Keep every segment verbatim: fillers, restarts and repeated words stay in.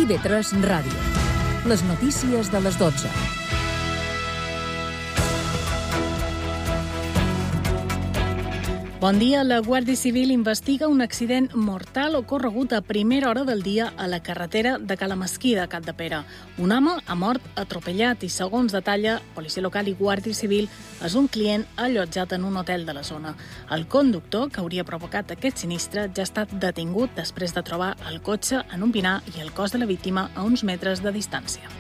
I V tres Ràdio. Les notícies de les dotze. Bon dia. La Guàrdia Civil investiga un accident mortal ocorregut a primera hora del dia a la carretera de Cala Mesquida, a Capdepera. Un home ha mort atropellat i, segons detalla Policia Local i Guàrdia Civil, és un client allotjat en un hotel de la zona. El conductor que hauria provocat aquest sinistre ja ha estat detingut després de trobar el cotxe en un pinar i el cos de la víctima a uns metres de distància.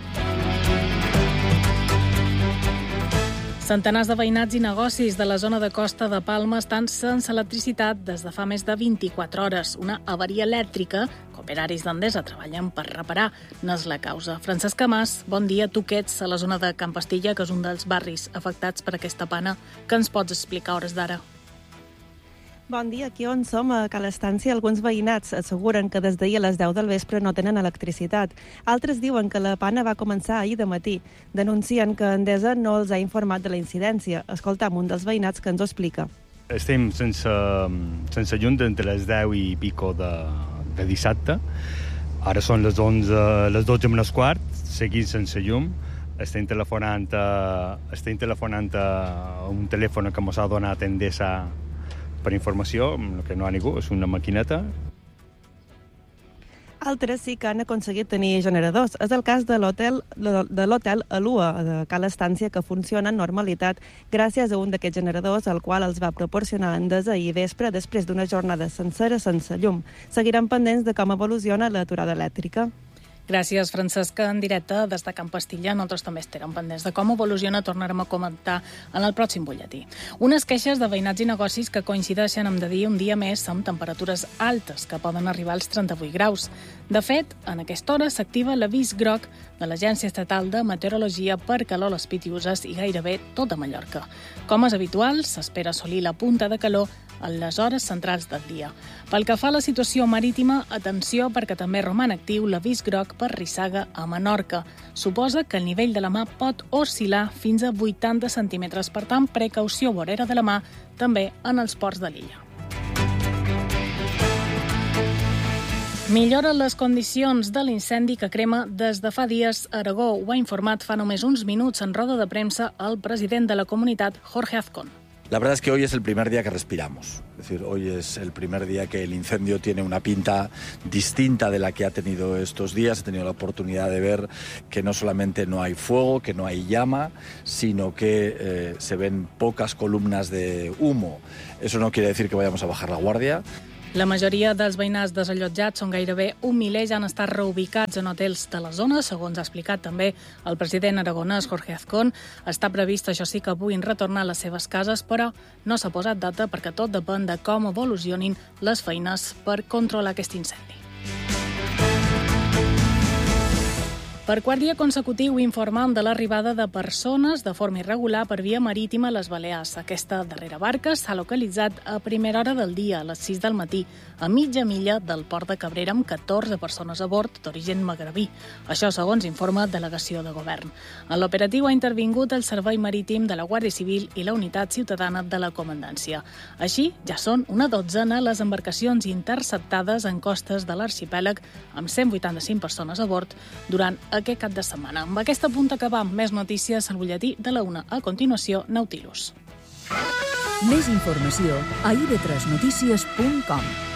Centenars de veïnats i negocis de la zona de costa de Palma estan sense electricitat des de fa més de vint-i-quatre hores. Una avaria elèctrica que operaris d'Endesa treballen per reparar n'és la causa. Francesc Mas, bon dia. Tu que ets a la zona de Can Pastilla, que és un dels barris afectats per aquesta pana. Què ens pots explicar a hores d'ara? Bon dia. Aquí on som, a Cala Estància, alguns veïnats asseguren que des d'ahir a les deu del vespre no tenen electricitat. Altres diuen que la pana va començar ahir de matí. Denuncien que Endesa no els ha informat de la incidència. Escoltam un dels veïnats que ens ho explica. Estem sense, sense llum entre les deu i pico de, de dissabte. Ara són les onze, les dotze menys quart, seguim sense llum. Estem telefonant, a, estem telefonant a un telèfon que ens ha donat Endesa per informació, que no ha ningú, és una maquineta. Altres sí que han aconseguit tenir generadors. És el cas de l'hotel de l'hotel Alua, de Cala Estància, que funciona en normalitat gràcies a un d'aquests generadors, al qual els va proporcionar Endesa ahir vespre després d'una jornada sencera sense llum. Seguirem pendents de com evoluciona l'aturada elèctrica. Gràcies, Francesc. En directe des de Can Pastilla. Nosaltres també estarem pendents de com evoluciona. Tornarem a comentar en el pròxim butlletí. Unes queixes de veïnats i negocis que coincideixen amb de dia un dia més amb temperatures altes, que poden arribar als trenta-vuit graus. De fet, en aquesta hora s'activa l'avís groc de l'Agència Estatal de Meteorologia per calor a les Pitiüses i gairebé tota Mallorca. Com és habitual, s'espera assolir la punta de calor en les hores centrals del dia. Pel que fa a la situació marítima, atenció perquè també roman actiu l'avís groc per rissaga a Menorca. Suposa que el nivell de la mar pot oscil·lar fins a vuitanta centímetres. Per tant, precaució vorera de la mar també en els ports de l'illa. Milloren les condicions de l'incendi que crema des de fa dies a Aragó. Ho ha informat fa només uns minuts en roda de premsa el president de la comunitat, Jorge Azcón. La verdad es que hoy es el primer día que respiramos. Es decir, hoy es el primer día que el incendio tiene una pinta distinta de la que ha tenido estos días. He tenido la oportunidad de ver que no solamente no hay fuego, que no hay llama, sino que eh, se ven pocas columnas de humo. Eso no quiere decir que vayamos a bajar la guardia. La majoria dels veïnats desallotjats, són gairebé un miler, ja han estat reubicats en hotels de la zona. Segons ha explicat també el president aragonès Jorge Azcón, està previst, això sí, que puguin retornar a les seves cases, però no s'ha posat data perquè tot depèn de com evolucionin les feines per controlar aquest incendi. Per quart dia consecutiu informem de l'arribada de persones de forma irregular per via marítima a les Balears. Aquesta darrera barca s'ha localitzat a primera hora del dia, a les sis del matí, a mitja milla del port de Cabrera, amb catorze persones a bord d'origen magrebí. Això segons informa delegació de govern. En l'operatiu ha intervingut el Servei Marítim de la Guàrdia Civil i la Unitat Ciutadana de la Comandància. Així, ja són una dotzena les embarcacions interceptades en costes de l'arxipèlag, amb cent vuitanta-cinc persones a bord durant aquest cap de setmana. Amb aquesta punta acabam. Més notícies al butlletí de la una. A continuació, Nautilus. Més informació a i ve tres notícies punt com.